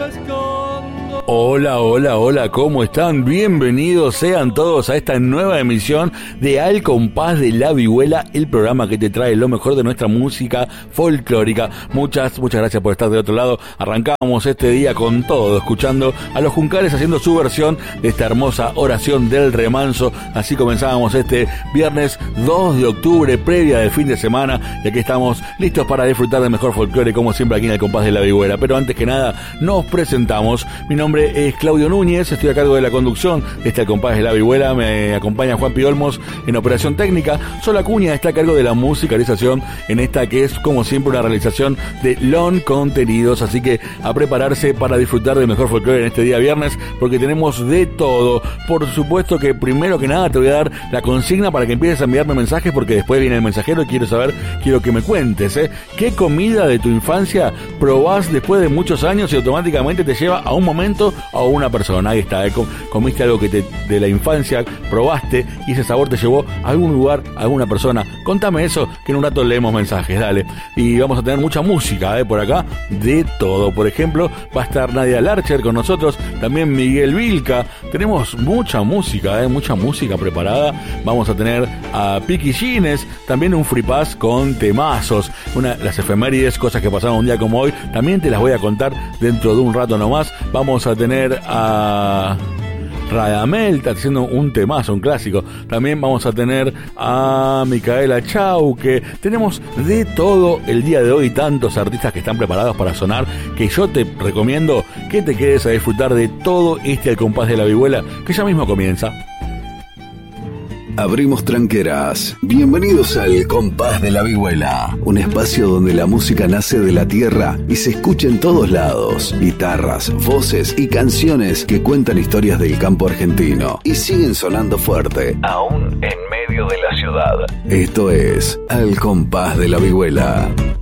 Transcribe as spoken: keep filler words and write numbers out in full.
Hola, hola, hola, ¿cómo están? Bienvenidos sean todos a esta nueva emisión de Al Compás de la Vihuela, el programa que te trae lo mejor de nuestra música folclórica. Muchas, muchas gracias por estar del otro lado. Arrancamos este día con todo, escuchando a los Juncares haciendo su versión de esta hermosa oración del remanso. Así comenzábamos este viernes dos de octubre, previa del fin de semana, y aquí estamos listos para disfrutar del mejor folclore, como siempre aquí en Al Compás de la Vihuela. Pero antes que nada, nos presentamos. Mi nombre es Claudio Núñez, estoy a cargo de la conducción de este Al Compás de la Vihuela. Me acompaña Juan Pi Olmos en operación técnica. Sol Acuña está a cargo de la musicalización en esta que es, como siempre, una realización de Lon Contenidos. Así que a prepararse para disfrutar del mejor folclore en este día viernes, porque tenemos de todo. Por supuesto que primero que nada te voy a dar la consigna para que empieces a enviarme mensajes, porque después viene el mensajero y quiero saber, quiero que me cuentes, ¿eh? ¿Qué comida de tu infancia probás después de muchos años y automáticamente te lleva a un momento o a una persona? Ahí está, ¿eh? Comiste algo que te, de la infancia probaste y ese sabor te llevó a algún lugar, a alguna persona. Contame eso, que en un rato leemos mensajes, dale. Y vamos a tener mucha música, ¿eh? Por acá, de todo. Por ejemplo, va a estar Nadia Larcher con nosotros, también Miguel Vilca. Tenemos mucha música, ¿eh? Mucha música preparada. Vamos a tener a Piqui Gines, también un free pass con temazos, una, las efemérides, cosas que pasaron un día como hoy, también te las voy a contar dentro de un rato nomás. Vamos a tener a Radamel, está haciendo un temazo, un clásico. También vamos a tener a Micaela Chauque. Tenemos de todo el día de hoy, tantos artistas que están preparados para sonar, que yo te recomiendo que te quedes a disfrutar de todo este Al Compás de la Vihuela, que ya mismo comienza. Abrimos tranqueras. Bienvenidos al Compás de la Vihuela, un espacio donde la música nace de la tierra y se escucha en todos lados. Guitarras, voces y canciones que cuentan historias del campo argentino y siguen sonando fuerte, aún en medio de la ciudad. Esto es Al Compás de la Vihuela.